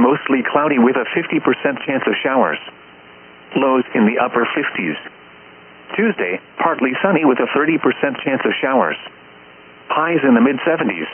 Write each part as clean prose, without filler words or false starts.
mostly cloudy with a 50% chance of showers. Lows in the upper 50s. Tuesday, partly sunny with a 30% chance of showers. Highs in the mid-70s.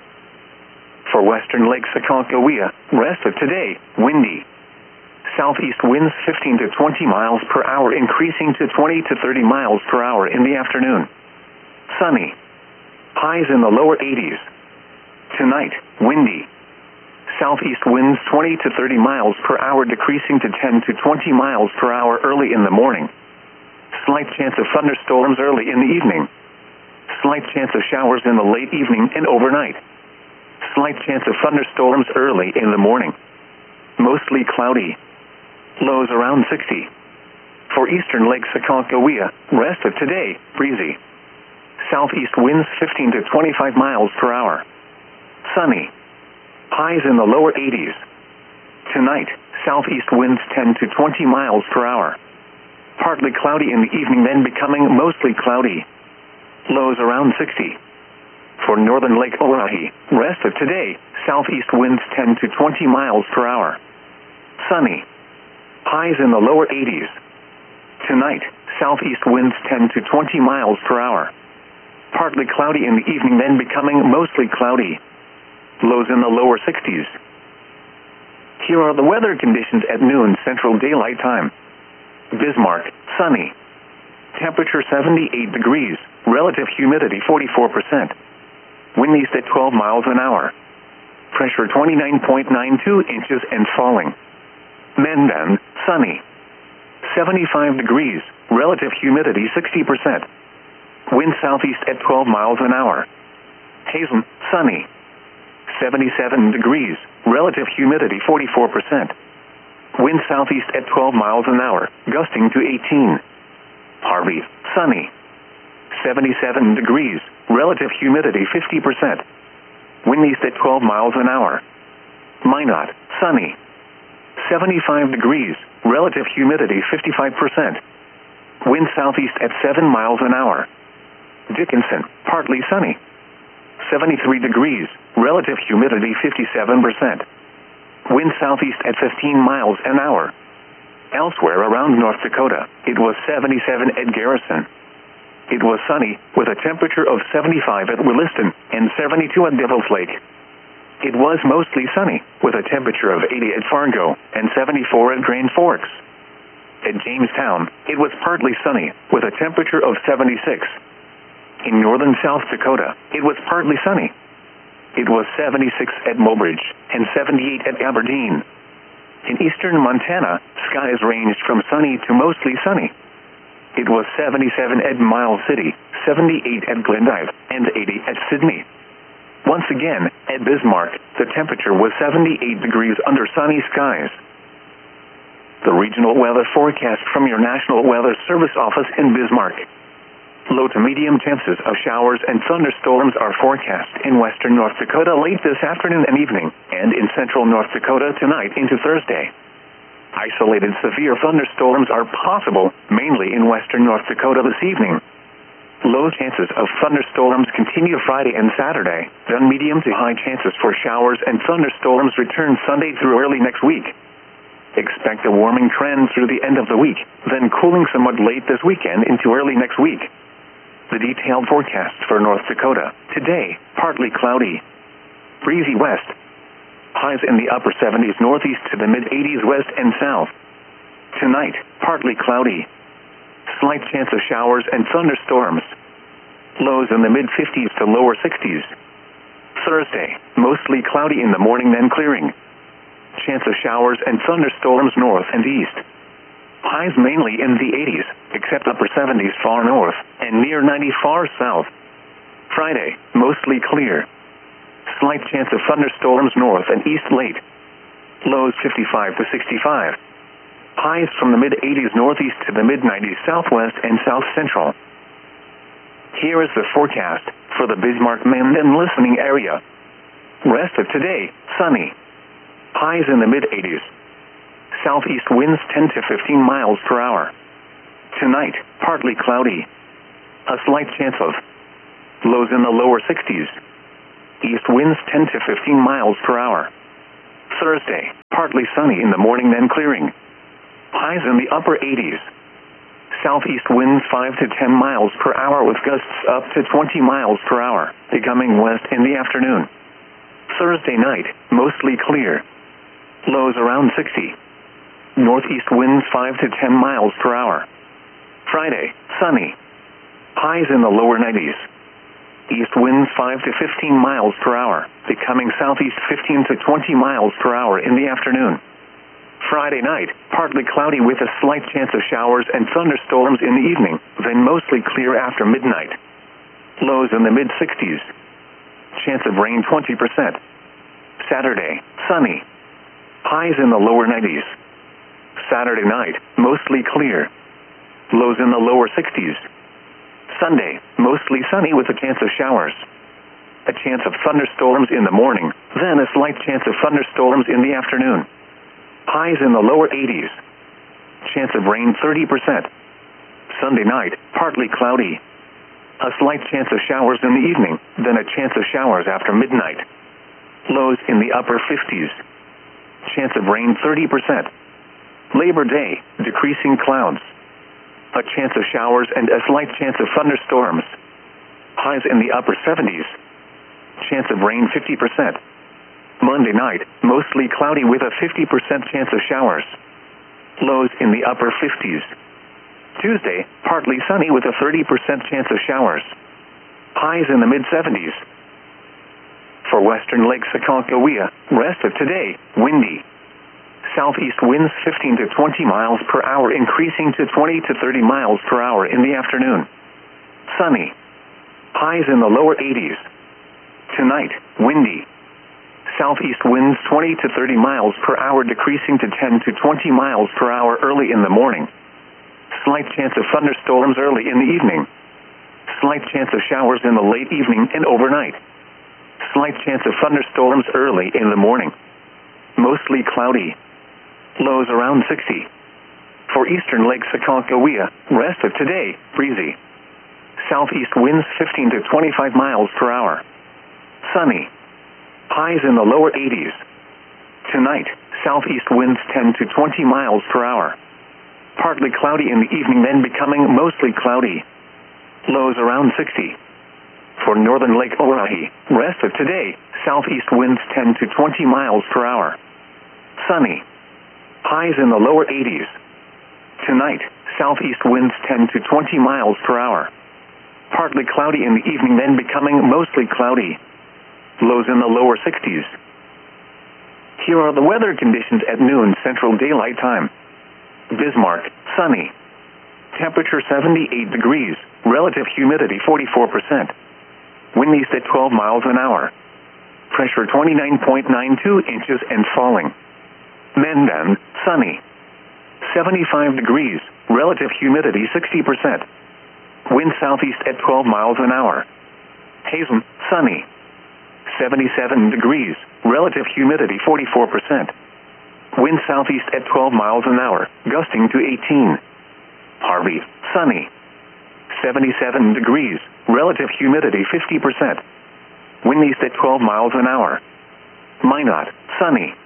For western Lake Aconcagua, rest of today, windy. Southeast winds 15 to 20 miles per hour, increasing to 20 to 30 miles per hour in the afternoon. Sunny. Highs in the lower 80s. Tonight, windy. Southeast winds 20 to 30 miles per hour, decreasing to 10 to 20 miles per hour early in the morning. Slight chance of thunderstorms early in the evening. Slight chance of showers in the late evening and overnight. Slight chance of thunderstorms early in the morning. Mostly cloudy. Lows around 60. For eastern Lake Aconcagua, rest of today, breezy. Southeast winds 15 to 25 miles per hour. Sunny. Highs in the lower 80s. Tonight, southeast winds 10 to 20 miles per hour. Partly cloudy in the evening, then becoming mostly cloudy. Lows around 60. For northern Lake Oahe, rest of today, southeast winds 10 to 20 miles per hour. Sunny. Highs in the lower 80s. Tonight, southeast winds 10 to 20 miles per hour. Partly cloudy in the evening, then becoming mostly cloudy. Lows in the lower 60s. Here are the weather conditions at noon Central Daylight Time. Bismarck, sunny. Temperature 78 degrees, relative humidity 44%. Wind east at 12 miles an hour. Pressure 29.92 inches and falling. Mandan, sunny. 75 degrees, relative humidity 60%. Wind southeast at 12 miles an hour. Hazen, sunny. 77 degrees, relative humidity 44%. Wind southeast at 12 miles an hour, gusting to 18. Harvey, sunny. 77 degrees, relative humidity 50%. Wind east at 12 miles an hour. Minot, sunny. 75 degrees, relative humidity 55%. Wind southeast at 7 miles an hour. Dickinson, partly sunny. 73 degrees, relative humidity 57%. Wind southeast at 15 miles an hour. Elsewhere around North Dakota, it was 77 at Garrison. It was sunny, with a temperature of 75 at Williston and 72 at Devil's Lake. It was mostly sunny, with a temperature of 80 at Fargo and 74 at Grand Forks. At Jamestown, it was partly sunny, with a temperature of 76. In northern South Dakota, it was partly sunny. It was 76 at Mobridge and 78 at Aberdeen. In eastern Montana, skies ranged from sunny to mostly sunny. It was 77 at Miles City, 78 at Glendive, and 80 at Sydney. Once again, at Bismarck, the temperature was 78 degrees under sunny skies. The regional weather forecast from your National Weather Service office in Bismarck. Low to medium chances of showers and thunderstorms are forecast in western North Dakota late this afternoon and evening, and in central North Dakota tonight into Thursday. Isolated severe thunderstorms are possible, mainly in western North Dakota this evening. Low chances of thunderstorms continue Friday and Saturday, then medium to high chances for showers and thunderstorms return Sunday through early next week. Expect a warming trend through the end of the week, then cooling somewhat late this weekend into early next week. The detailed forecast for North Dakota. Today, partly cloudy. Breezy west. Highs in the upper 70s northeast to the mid-80s west and south. Tonight, partly cloudy. Slight chance of showers and thunderstorms. Lows in the mid-50s to lower 60s. Thursday, mostly cloudy in the morning, then clearing. Chance of showers and thunderstorms north and east. Highs mainly in the 80s, except upper 70s far north, and near 90 far south. Friday, mostly clear. Slight chance of thunderstorms north and east late. Lows 55 to 65. Highs from the mid-80s northeast to the mid-90s southwest and south central. Here is the forecast for the Bismarck-Mandan listening area. Rest of today, sunny. Highs in the mid-80s. Southeast winds 10 to 15 miles per hour. Tonight, partly cloudy. A slight chance of lows in the lower 60s. East winds 10 to 15 miles per hour. Thursday, partly sunny in the morning then clearing. Highs in the upper 80s. Southeast winds 5 to 10 miles per hour with gusts up to 20 miles per hour, becoming west in the afternoon. Thursday night, mostly clear. Lows around 60. Northeast winds 5 to 10 miles per hour. Friday, sunny. Highs in the lower 90s. East winds 5 to 15 miles per hour, becoming southeast 15 to 20 miles per hour in the afternoon. Friday night, partly cloudy with a slight chance of showers and thunderstorms in the evening, then mostly clear after midnight. Lows in the mid-60s. Chance of rain 20%. Saturday, sunny. Highs in the lower 90s. Saturday night, mostly clear. Lows in the lower 60s. Sunday, mostly sunny with a chance of showers. A chance of thunderstorms in the morning, then a slight chance of thunderstorms in the afternoon. Highs in the lower 80s. Chance of rain 30%. Sunday night, partly cloudy. A slight chance of showers in the evening, then a chance of showers after midnight. Lows in the upper 50s. Chance of rain 30%. Labor Day, decreasing clouds. A chance of showers and a slight chance of thunderstorms. Highs in the upper 70s. Chance of rain 50%. Monday night, mostly cloudy with a 50% chance of showers. Lows in the upper 50s. Tuesday, partly sunny with a 30% chance of showers. Highs in the mid-70s. For western Lake Aconcagua, rest of today, windy. Southeast winds 15 to 20 miles per hour, increasing to 20 to 30 miles per hour in the afternoon. Sunny. Highs in the lower 80s. Tonight, windy. Southeast winds 20 to 30 miles per hour, decreasing to 10 to 20 miles per hour early in the morning. Slight chance of thunderstorms early in the evening. Slight chance of showers in the late evening and overnight. Slight chance of thunderstorms early in the morning. Mostly cloudy. Lows around 60. For eastern Lake Aconcagua, rest of today, breezy. Southeast winds 15 to 25 miles per hour. Sunny. Highs in the lower 80s. Tonight, southeast winds 10 to 20 miles per hour. Partly cloudy in the evening, then becoming mostly cloudy. Lows around 60. For northern Lake Oahe, rest of today, southeast winds 10 to 20 miles per hour. Sunny. Highs in the lower 80s. Tonight, southeast winds 10 to 20 miles per hour. Partly cloudy in the evening, then becoming mostly cloudy. Lows in the lower 60s. Here are the weather conditions at noon Central Daylight Time. Bismarck, sunny. Temperature 78 degrees, relative humidity 44%. Wind east at 12 miles an hour. Pressure 29.92 inches and falling. Mandan, sunny. 75 degrees, relative humidity 60%. Wind southeast at 12 miles an hour. Hazen, sunny. 77 degrees, relative humidity 44%. Wind southeast at 12 miles an hour, gusting to 18. Harvey, sunny. 77 degrees, relative humidity 50%. Wind east at 12 miles an hour. Minot, sunny.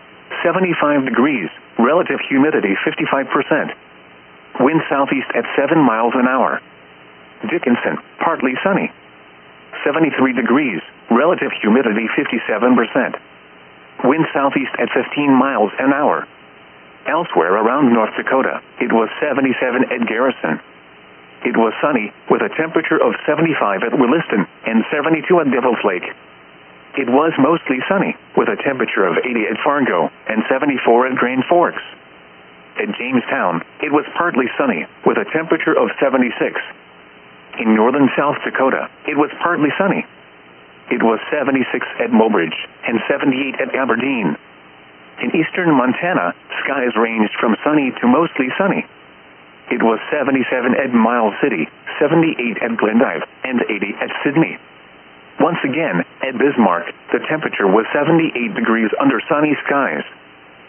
75 degrees, relative humidity 55%. Wind southeast at 7 miles an hour. Dickinson, partly sunny. 73 degrees, relative humidity 57%. Wind southeast at 15 miles an hour. Elsewhere around North Dakota, it was 77 at Garrison. It was sunny, with a temperature of 75 at Williston and 72 at Devil's Lake. It was mostly sunny, with a temperature of 80 at Fargo and 74 at Grand Forks. At Jamestown, it was partly sunny, with a temperature of 76. In northern South Dakota, it was partly sunny. It was 76 at Mobridge and 78 at Aberdeen. In eastern Montana, skies ranged from sunny to mostly sunny. It was 77 at Miles City, 78 at Glendive, and 80 at Sydney. Once again, at Bismarck, the temperature was 78 degrees under sunny skies.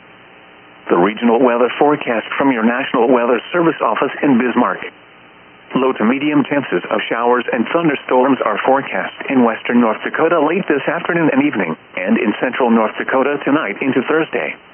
The regional weather forecast from your National Weather Service office in Bismarck. Low to medium chances of showers and thunderstorms are forecast in western North Dakota late this afternoon and evening, and in central North Dakota tonight into Thursday.